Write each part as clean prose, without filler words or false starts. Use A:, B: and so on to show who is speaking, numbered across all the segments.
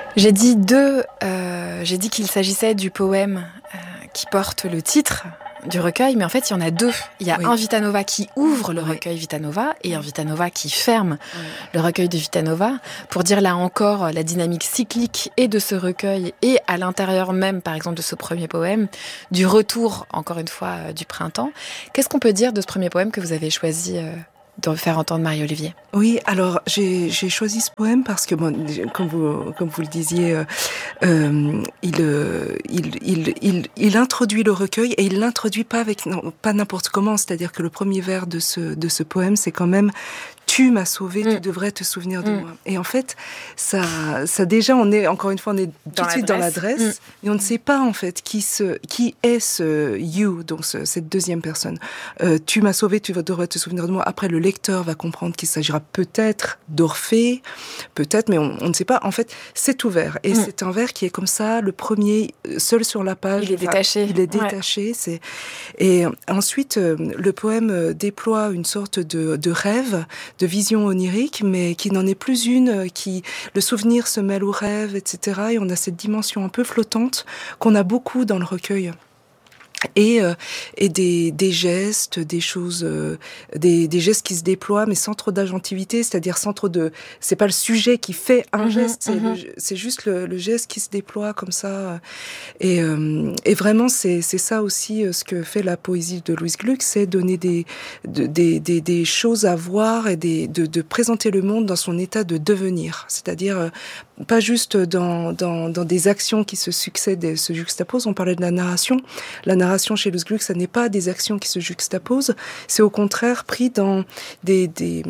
A: J'ai dit qu'il s'agissait du poème qui porte le titre du recueil, mais en fait, il y en a deux. Il y a un Vitanova qui ouvre le recueil Vitanova et un Vitanova qui ferme le recueil de Vitanova, pour dire là encore la dynamique cyclique et de ce recueil et à l'intérieur même, par exemple, de ce premier poème, du retour, encore une fois, du printemps. Qu'est-ce qu'on peut dire de ce premier poème que vous avez choisi de faire entendre Marie-Olivier?
B: Oui, alors j'ai choisi ce poème parce que, bon, comme vous le disiez, il introduit le recueil et il l'introduit pas pas n'importe comment. C'est-à-dire que le premier vers de ce poème, c'est quand même: tu m'as sauvé, tu devrais te souvenir de moi. Et en fait, ça déjà, on est tout de suite dans l'adresse, et on ne sait pas en fait qui est ce you, donc cette deuxième personne. Tu m'as sauvé, tu devrais te souvenir de moi. Après, le lecteur va comprendre qu'il s'agira peut-être d'Orphée, peut-être, mais on ne sait pas. En fait, c'est ouvert, et c'est un vers qui est comme ça, le premier, seul sur la page.
A: Il est détaché.
B: Il est détaché. Et ensuite, le poème déploie une sorte de rêve, de vision onirique, mais qui n'en est plus une, le souvenir se mêle au rêve, etc. Et on a cette dimension un peu flottante qu'on a beaucoup dans le recueil. Et des gestes, des choses, des gestes qui se déploient, mais sans trop d'agentivité, c'est-à-dire sans trop de... C'est pas le sujet qui fait un geste, c'est juste le geste qui se déploie comme ça. Et vraiment, c'est ça aussi ce que fait la poésie de Louise Gluck, c'est donner des choses à voir et de présenter le monde dans son état de devenir. C'est-à-dire pas juste dans des actions qui se succèdent et se juxtaposent. On parlait de la narration. La narration chez Louise Gluck, ça n'est pas des actions qui se juxtaposent. C'est au contraire pris dans des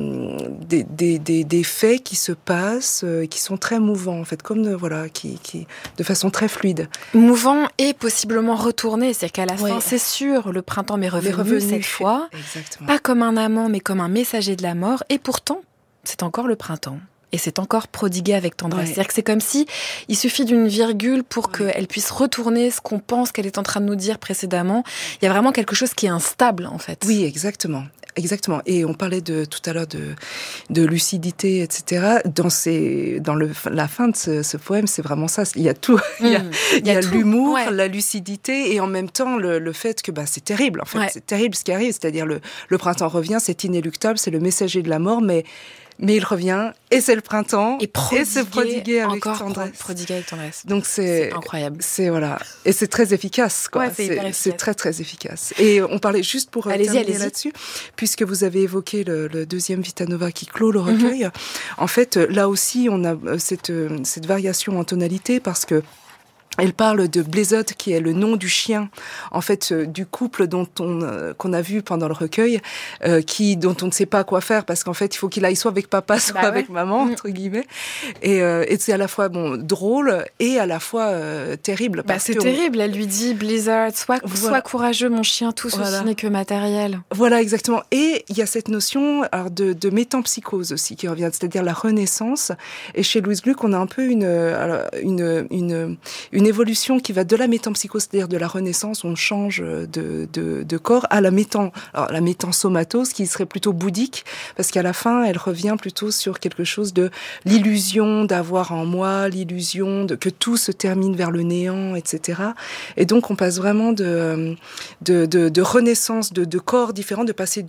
B: faits qui se passent, qui sont très mouvants, en fait, comme qui de façon très fluide.
A: Mouvant et possiblement retourné. C'est-à-dire qu'à la fin, c'est sûr, le printemps m'est revenu cette fois.
B: Exactement.
A: Pas comme un amant, mais comme un messager de la mort. Et pourtant, c'est encore le printemps. Et c'est encore prodigué avec tendresse. C'est-à-dire que c'est comme si il suffit d'une virgule pour qu'elle puisse retourner ce qu'on pense qu'elle est en train de nous dire précédemment. Il y a vraiment quelque chose qui est instable, en fait.
B: Oui, exactement. Exactement. Et on parlait tout à l'heure de lucidité, etc. Dans la fin de ce poème, c'est vraiment ça. Il y a tout. Il y a l'humour, la lucidité, et en même temps le fait que c'est terrible. En fait, c'est terrible ce qui arrive. C'est-à-dire le printemps revient, c'est inéluctable, c'est le messager de la mort, mais il revient, et c'est le printemps, et se prodiguer avec tendresse.
A: Prodiguer avec tendresse.
B: Donc c'est
A: incroyable.
B: Et c'est très efficace, quoi. C'est très très efficace. Et on parlait juste pour terminer là-dessus, puisque vous avez évoqué le deuxième Vitanova qui clôt le recueil. En fait, là aussi, on a cette variation en tonalité, parce que elle parle de Blizzard, qui est le nom du chien, en fait, du couple qu'on a vu pendant le recueil, dont on ne sait pas quoi faire, parce qu'en fait, il faut qu'il aille soit avec papa, soit avec maman, entre guillemets. Et c'est à la fois drôle et à la fois terrible.
A: C'est terrible. Elle lui dit: Blizzard, sois courageux, mon chien, tout ceci n'est que matériel.
B: Voilà, exactement. Et il y a cette notion de métampsychose aussi qui revient, c'est-à-dire la renaissance. Et chez Louise Gluck, on a un peu une évolution qui va de la métampsychose, c'est-à-dire de la renaissance, on change de corps, à la métansomatose, qui serait plutôt bouddhique, parce qu'à la fin, elle revient plutôt sur quelque chose de l'illusion d'avoir en moi, l'illusion que tout se termine vers le néant, etc. Et donc, on passe vraiment de renaissance de corps différents, de passer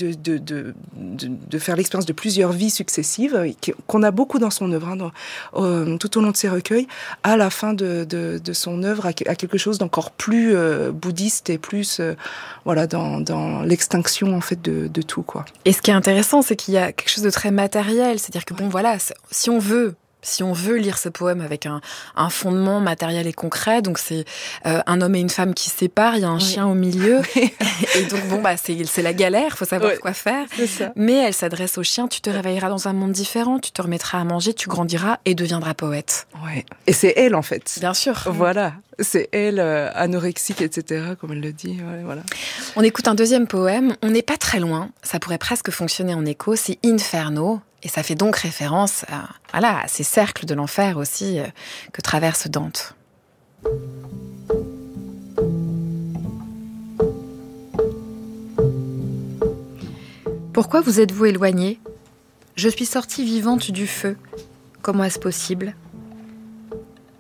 B: de faire l'expérience de plusieurs vies successives, qu'on a beaucoup dans son œuvre, tout au long de ses recueils, à la fin de son œuvre à quelque chose d'encore plus bouddhiste et plus dans l'extinction, en fait, de tout, quoi.
A: Et ce qui est intéressant, c'est qu'il y a quelque chose de très matériel, c'est-à-dire que si on veut lire ce poème avec un fondement matériel et concret, donc c'est un homme et une femme qui se séparent, il y a un chien au milieu, et donc c'est la galère, faut savoir quoi faire. Mais elle s'adresse au chien: tu te réveilleras dans un monde différent, tu te remettras à manger, tu grandiras et deviendras poète.
B: Ouais. Et c'est elle, en fait.
A: Bien sûr.
B: Voilà. C'est elle, anorexique, etc., comme elle le dit. Ouais, voilà.
A: On écoute un deuxième poème. On n'est pas très loin. Ça pourrait presque fonctionner en écho. C'est Inferno. Et ça fait donc référence à ces cercles de l'enfer aussi que traverse Dante. Pourquoi vous êtes-vous éloignée ? Je suis sortie vivante du feu. Comment est-ce possible ?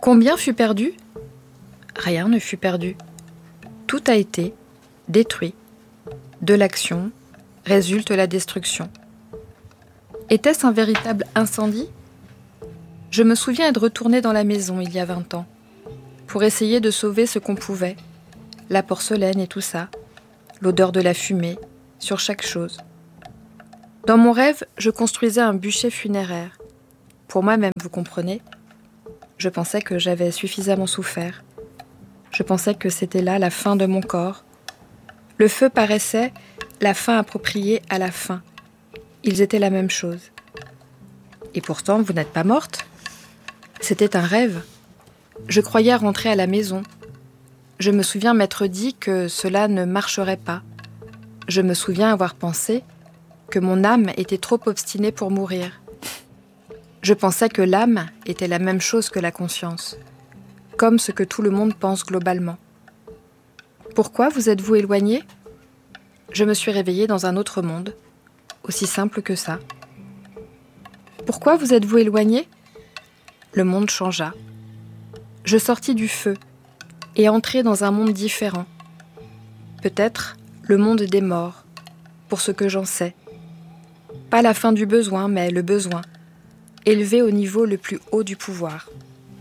C: Combien fut perdu ? Rien ne fut perdu. Tout a été détruit. De l'action résulte la destruction. Était-ce un véritable incendie ? Je me souviens être retournée dans la maison il y a 20 ans, pour essayer de sauver ce qu'on pouvait, la porcelaine et tout ça, l'odeur de la fumée, sur chaque chose. Dans mon rêve, je construisais un bûcher funéraire. Pour moi-même, vous comprenez ? Je pensais que j'avais suffisamment souffert. Je pensais que c'était là la fin de mon corps. Le feu paraissait la fin appropriée à la fin. Ils étaient la même chose. Et pourtant, vous n'êtes pas morte ? C'était un rêve. Je croyais rentrer à la maison. Je me souviens m'être dit que cela ne marcherait pas. Je me souviens avoir pensé que mon âme était trop obstinée pour mourir. Je pensais que l'âme était la même chose que la conscience, comme ce que tout le monde pense globalement. Pourquoi vous êtes-vous éloigné ? Je me suis réveillée dans un autre monde, aussi simple que ça. Pourquoi vous êtes-vous éloigné ? Le monde changea. Je sortis du feu et entrai dans un monde différent. Peut-être le monde des morts, pour ce que j'en sais. Pas la fin du besoin, mais le besoin, élevé au niveau le plus haut du pouvoir.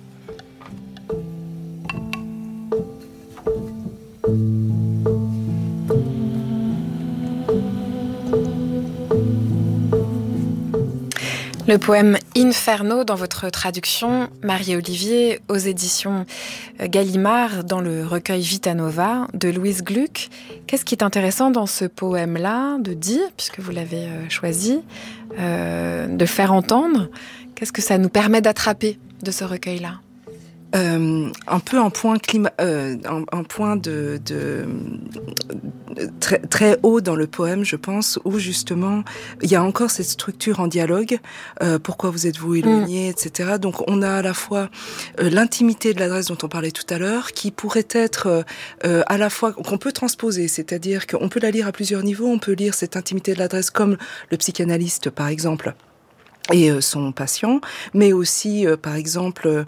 A: Le poème Inferno, dans votre traduction, Marie-Olivier, aux éditions Gallimard, dans le recueil Vita Nova de Louise Gluck. Qu'est-ce qui est intéressant dans ce poème-là de dire, puisque vous l'avez choisi, de faire entendre? Qu'est-ce que ça nous permet d'attraper de ce recueil-là ?
B: Un peu un point très, très haut dans le poème, je pense, où justement il y a encore cette structure en dialogue. Pourquoi vous êtes-vous éloigné, etc. Donc on a à la fois l'intimité de l'adresse dont on parlait tout à l'heure, qui pourrait être à la fois qu'on peut transposer, c'est-à-dire qu'on peut la lire à plusieurs niveaux. On peut lire cette intimité de l'adresse comme le psychanalyste, par exemple, et son patient, mais aussi, par exemple,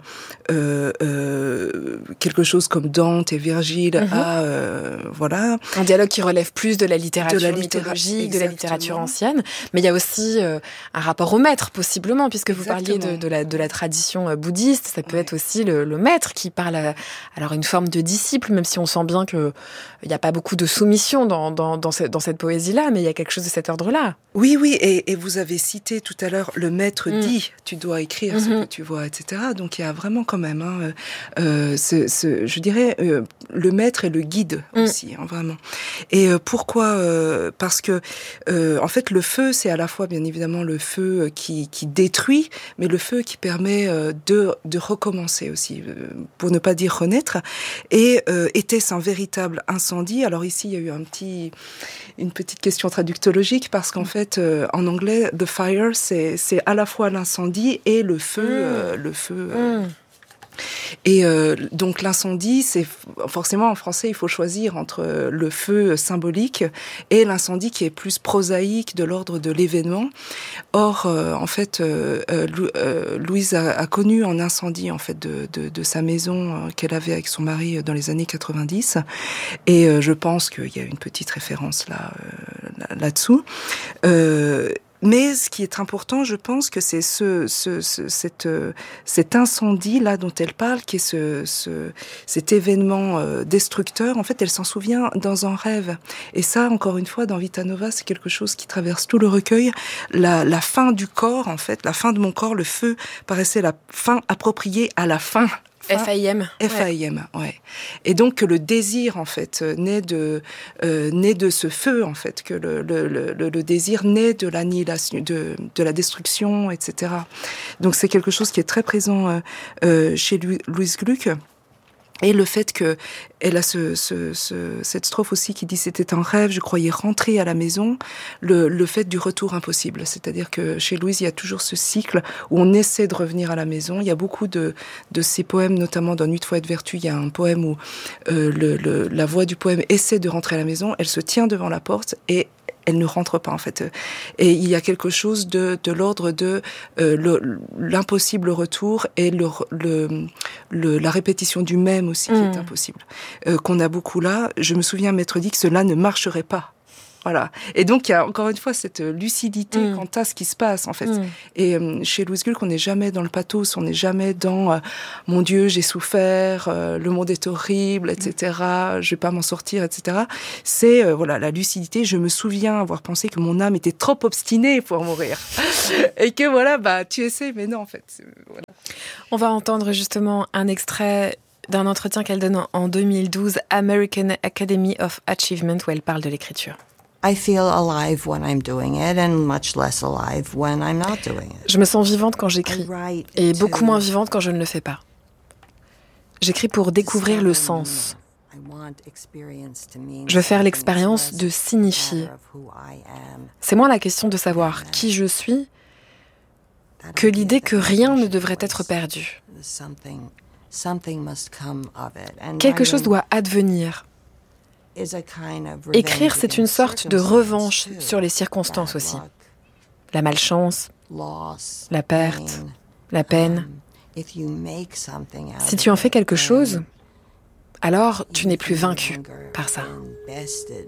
B: quelque chose comme Dante et Virgile à, voilà.
A: Un dialogue qui relève plus de la littérature mythologique, de la littérature ancienne, mais il y a aussi un rapport au maître, possiblement, puisque vous parliez de la tradition bouddhiste, ça peut être aussi le maître qui parle alors une forme de disciple, même si on sent bien que il n'y a pas beaucoup de soumission dans cette poésie-là, mais il y a quelque chose de cet ordre-là.
B: Oui, et vous avez cité tout à l'heure le maître dit, tu dois écrire ce que tu vois, etc. Donc il y a vraiment quand même, je dirais, le maître et le guide aussi, vraiment. Et pourquoi parce que en fait le feu, c'est à la fois bien évidemment le feu qui détruit, mais le feu qui permet de recommencer aussi, pour ne pas dire renaître. Et était-ce un véritable incendie ? Alors ici il y a eu une petite question traductologique, parce qu'en fait, en anglais, the fire, c'est à la fois l'incendie et le feu. Et donc l'incendie, c'est forcément en français, il faut choisir entre le feu symbolique et l'incendie qui est plus prosaïque, de l'ordre de l'événement. Or, en fait, Louise a connu un incendie en fait de sa maison qu'elle avait avec son mari dans les années 90, et je pense qu'il y a une petite référence là-dessut. Mais ce qui est important, je pense que c'est cet incendie-là dont elle parle, qui est cet événement destructeur. En fait, elle s'en souvient dans un rêve. Et ça, encore une fois, dans Vita Nova, c'est quelque chose qui traverse tout le recueil. La fin du corps, en fait, la fin de mon corps, le feu paraissait la fin appropriée à la fin.
A: FAIM.
B: FAIM, ouais. Et donc que le désir, en fait, naît de ce feu, en fait, que le désir naît de l'annihilation, de la destruction, etc. Donc c'est quelque chose qui est très présent chez Louise Gluck. Et le fait que elle a cette strophe aussi qui dit c'était un rêve, je croyais rentrer à la maison, le fait du retour impossible. C'est-à-dire que chez Louise, il y a toujours ce cycle où on essaie de revenir à la maison. Il y a beaucoup de ces poèmes, notamment dans Nuit de foi et de vertu, il y a un poème où la voix du poème essaie de rentrer à la maison, elle se tient devant la porte et elle ne rentre pas en fait. Et il y a quelque chose de l'ordre de l'impossible retour et la répétition du même aussi qui est impossible. Qu'on a beaucoup là. Je me souviens m'être dit que cela ne marcherait pas. Voilà. Et donc, il y a encore une fois cette lucidité quant à ce qui se passe, en fait. Et chez Louise Gluck, on n'est jamais dans le pathos, on n'est jamais dans mon Dieu, j'ai souffert, le monde est horrible, etc., je vais pas m'en sortir, etc. C'est, voilà, la lucidité. Je me souviens avoir pensé que mon âme était trop obstinée pour mourir. Et que, voilà, bah, tu essaies, mais non, en fait. Voilà.
A: On va entendre justement un extrait d'un entretien qu'elle donne en 2012, American Academy of Achievement, où elle parle de l'écriture.
D: I feel alive when I'm doing it and much less alive when I'm not doing it.
A: Je me sens vivante quand j'écris et beaucoup moins vivante quand je ne le fais pas. J'écris pour découvrir le sens. Je veux faire l'expérience de signifier. C'est moins la question de savoir qui je suis que l'idée que rien ne devrait être perdu. Quelque chose doit advenir. Écrire, c'est une sorte de revanche sur les circonstances aussi. La malchance, la perte, la peine. Si tu en fais quelque chose, alors tu n'es plus vaincu par ça.